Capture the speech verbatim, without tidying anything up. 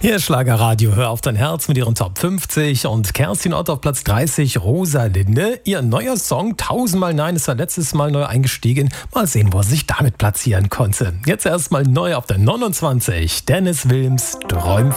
Hier ist Schlagerradio, hör auf dein Herz mit ihren Top fünfzig und Kerstin Ott auf Platz dreißig, Rosalinde. Ihr neuer Song Tausendmal Nein ist ja letztes Mal neu eingestiegen. Mal sehen, wo er sich damit platzieren konnte. Jetzt erstmal neu auf der neunundzwanzig, Dennis Wilms, Träum